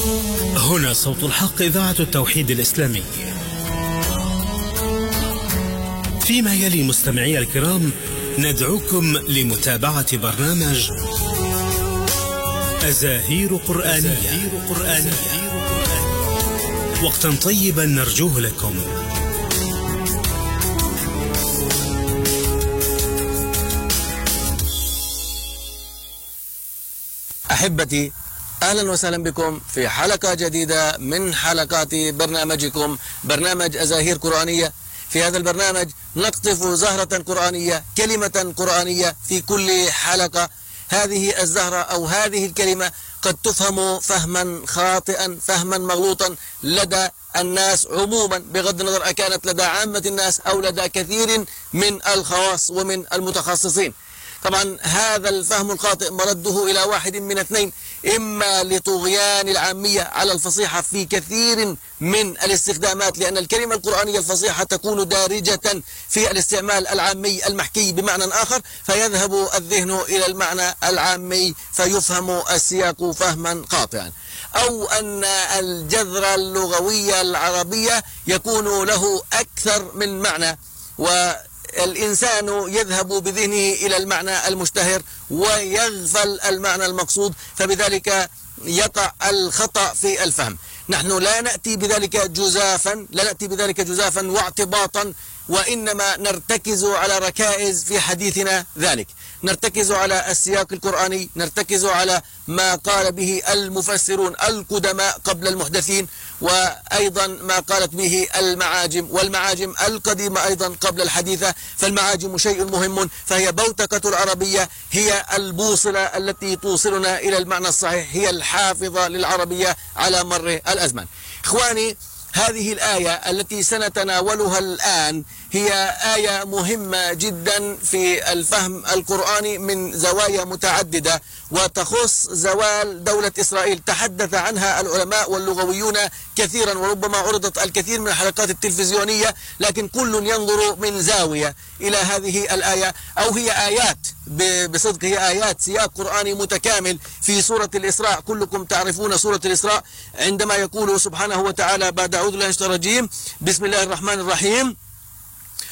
هنا صوت الحق، إذاعة التوحيد الإسلامي. فيما يلي مستمعي الكرام ندعوكم لمتابعة برنامج أزاهير قرآنية. وقتا طيبا نرجوه لكم. أحبتي، أهلا وسهلا بكم في حلقة جديدة من حلقات برنامجكم برنامج أزاهير قرآنية. في هذا البرنامج نقطف زهرة قرآنية، كلمة قرآنية في كل حلقة. هذه الزهرة أو هذه الكلمة قد تفهم فهما خاطئا، فهما مغلوطا لدى الناس عموما، بغض النظر أكانت لدى عامة الناس أو لدى كثير من الخواص ومن المتخصصين. طبعا هذا الفهم الخاطئ مرده إلى واحد من اثنين: إما لطغيان العامية على الفصيحة في كثير من الاستخدامات، لأن الكلمة القرآنية الفصيحة تكون دارجة في الاستعمال العامي المحكي بمعنى آخر، فيذهب الذهن إلى المعنى العامي فيفهم السياق فهما خاطئا. أو أن الجذر اللغوي العربية يكون له أكثر من معنى، والإنسان يذهب بذهنه إلى المعنى المشتهر ويغفل المعنى المقصود، فبذلك يقع الخطأ في الفهم. نحن لا نأتي بذلك جزافا واعتباطا، وإنما نرتكز على ركائز في حديثنا ذلك. نرتكز على السياق القرآني، نرتكز على ما قال به المفسرون القدماء قبل المحدثين، وأيضا ما قالت به المعاجم، والمعاجم القديمة أيضا قبل الحديثة. فالمعاجم شيء مهم، فهي بوتقة العربية، هي البوصلة التي توصلنا إلى المعنى الصحيح، هي الحافظة للعربية على مر الأزمان. إخواني، هذه الآية التي سنتناولها الآن هي آية مهمة جدا في الفهم القرآني من زوايا متعددة، وتخص زوال دولة إسرائيل. تحدث عنها العلماء واللغويون كثيرا، وربما عرضت الكثير من الحلقات التلفزيونية، لكن كل ينظر من زاوية إلى هذه الآية. أو هي آيات، بصدق هي آيات، سياق قرآني متكامل في سورة الإسراء. كلكم تعرفون سورة الإسراء عندما يقول سبحانه وتعالى بعد أعوذ بالله من الشيطان الرجيم: بسم الله الرحمن الرحيم: